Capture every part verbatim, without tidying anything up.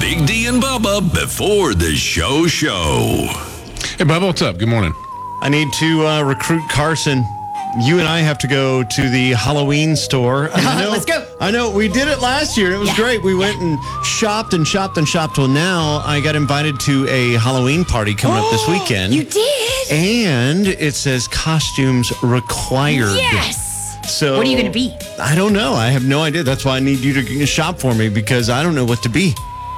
Big D and Bubba before the show show. Hey, Bubba, what's up? Good morning. I need to uh, recruit Carson. You and I have to go to the Halloween store. I know, Let's go. I know. We did it last year. It was Yeah. great. We went and shopped and shopped and shopped. Well, now I got invited to a Halloween party coming up this weekend. You did? And it says costumes required. Yes. So What are you going to be? I don't know. I have no idea. That's why I need you to shop for me because I don't know what to be.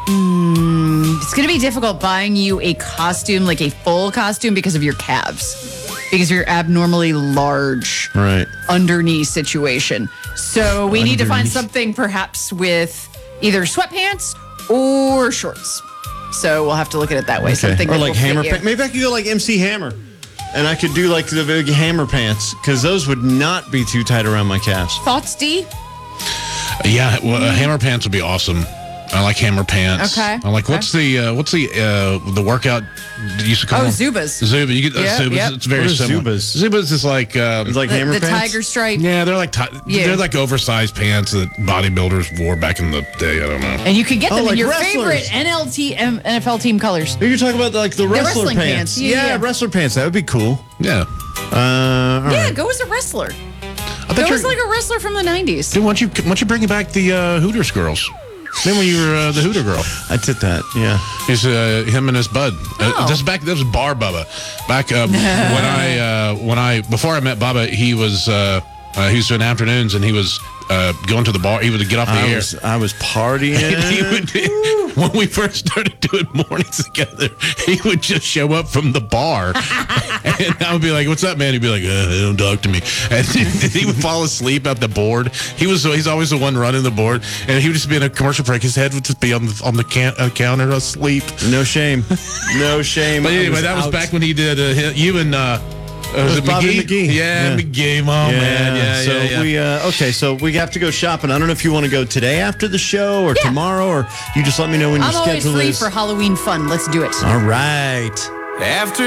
It's going to be difficult buying you a costume, like a full costume, because of your calves. Because you're abnormally large Right. underneath situation. So we need to find Underneath. something perhaps with either sweatpants or shorts. So we'll have to look at it that way. Something Or that like will fit hammer you. pants. Maybe I could go like M C Hammer. And I could do like the big hammer pants because those would not be too tight around my calves. Thoughts, D? Yeah, well, uh, hammer pants would be awesome. I like hammer pants. Okay, I like okay. what's the uh, what's the uh, the workout you used to call Oh, them? Zubas. Zuba. You get uh, Yep, Zubas. yep. It's very What are similar. Zubas? Zubas is like um, It's like The, hammer the pants. tiger stripe. yeah, they're like ti- Yeah. they're like oversized pants that bodybuilders wore back in the day. I don't know. And you can get Oh, them in like your wrestlers. favorite N L T M, N F L team colors. You're talking about like the wrestler wrestling pants. pants. Yeah, yeah. wrestler pants. That would be cool. Yeah. Uh, all Yeah, right. go as a wrestler. I Go thought as you like a wrestler from the nineties. Dude, why don't you why don't you bring back the uh, Hooters girls? Then when you were uh, the Hooter girl. I did that. Yeah. He's uh, him and his bud. Uh, Oh. this back. This was Bar Bubba. Back uh, when I uh, when I before I met Bubba, he was uh, uh, he was doing afternoons and he was uh, going to the bar. He would get off the I air. was, I was partying. he would, when we first started doing mornings together, he would just show up from the bar, and I would be like, "What's up, man?" He'd be like, uh, "Don't talk to me," and he would fall asleep at the board. He was he's always the one running the board, and he would just be in a commercial break. His head would just be on the on the can, uh, counter asleep. No shame. No shame. But I anyway, that was out. back when he did uh, you and. Uh, uh, was was it Bobby McGee? McGee. Yeah, Yeah. McGee. Oh man, yeah, so yeah, yeah. we uh, okay. So we have to go shopping. I don't know if you want to go today after the show or Yeah. tomorrow, or you just let me know when your I'm always schedule free is. for Halloween fun. Let's do it. All right. After